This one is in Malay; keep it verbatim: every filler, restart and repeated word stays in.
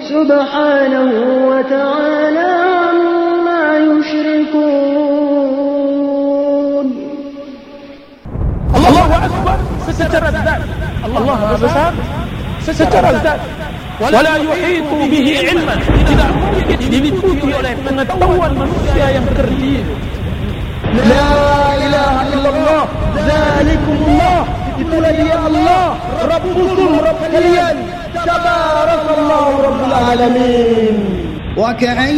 سبحانه وتعالى عما يشركون. Allah Akbar secara zat. Allah Maha Besar secara zat. Wala yuhitu bihi ilman, tidak mungkin diliputi oleh pengetahuan manusia yang terdiri. La ilaha illallah, zalikumullah, itulah dia Allah, Rabbukum, Rabb kalian. Tabarakallahu Rabbul Alamin. Wa